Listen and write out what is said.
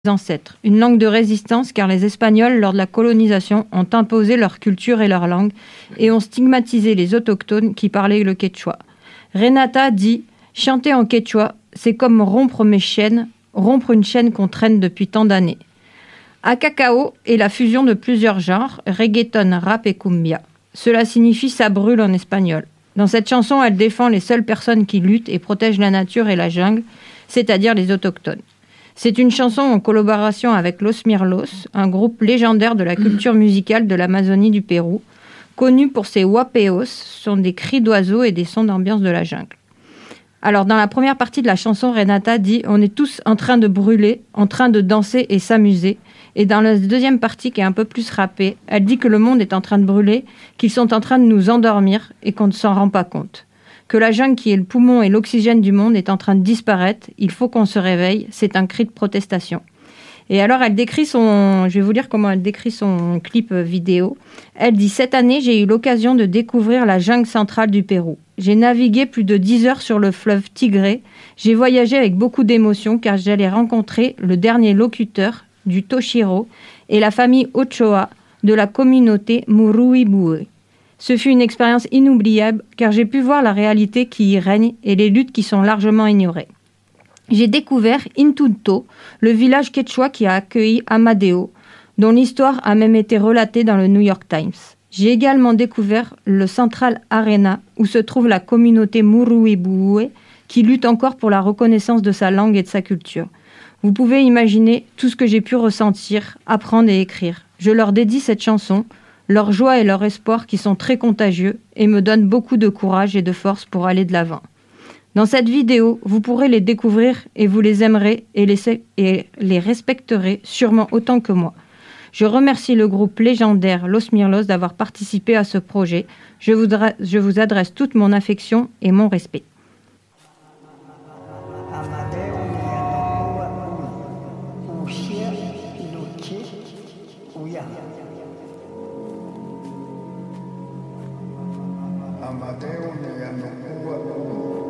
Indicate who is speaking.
Speaker 1: ancêtres, une langue de résistance car les Espagnols, lors de la colonisation, ont imposé leur culture et leur langue et ont stigmatisé les autochtones qui parlaient le quechua. Renata dit « Chanter en quechua, c'est comme rompre mes chaînes, rompre une chaîne qu'on traîne depuis tant d'années. » Acacao est la fusion de plusieurs genres, reggaeton, rap et cumbia. Cela signifie « ça brûle » en espagnol. Dans cette chanson, elle défend les seules personnes qui luttent et protègent la nature et la jungle, c'est-à-dire les autochtones. C'est une chanson en collaboration avec Los Mirlos, un groupe légendaire de la culture musicale de l'Amazonie du Pérou, connu pour ses wapeos, ce sont des cris d'oiseaux et des sons d'ambiance de la jungle. Alors, dans la première partie de la chanson, Renata dit « On est tous en train de brûler, en train de danser et s'amuser ». Et dans la deuxième partie, qui est un peu plus rappée, elle dit que le monde est en train de brûler, qu'ils sont en train de nous endormir et qu'on ne s'en rend pas compte. Que la jungle, qui est le poumon et l'oxygène du monde, est en train de disparaître. Il faut qu'on se réveille. C'est un cri de protestation. Et alors, elle décrit je vais vous lire comment elle décrit son clip vidéo. Elle dit « Cette année, j'ai eu l'occasion de découvrir la jungle centrale du Pérou. J'ai navigué plus de 10 heures sur le fleuve Tigré. J'ai voyagé avec beaucoup d'émotion car j'allais rencontrer le dernier locuteur du Toshiro et la famille Ochoa de la communauté Muruibue. Ce fut une expérience inoubliable car j'ai pu voir la réalité qui y règne et les luttes qui sont largement ignorées. J'ai découvert Intunto, le village quechua qui a accueilli Amadeo, dont l'histoire a même été relatée dans le New York Times. J'ai également découvert le Central Arena où se trouve la communauté Muruibue qui lutte encore pour la reconnaissance de sa langue et de sa culture. Vous pouvez imaginer tout ce que j'ai pu ressentir, apprendre et écrire. Je leur dédie cette chanson, leur joie et leur espoir qui sont très contagieux et me donnent beaucoup de courage et de force pour aller de l'avant. Dans cette vidéo, vous pourrez les découvrir et vous les aimerez et les respecterez sûrement autant que moi. Je remercie le groupe légendaire Los Mirlos d'avoir participé à ce projet. Je vous adresse toute mon affection et mon respect.
Speaker 2: Amadeo Nianokua